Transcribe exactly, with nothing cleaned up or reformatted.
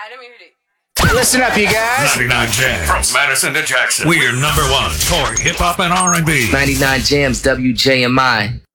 let me read it. Listen up, you guys. ninety-nine Jams. From Madison to Jackson. We're number one for hip hop and R and B. ninety-nine Jams, W J M I.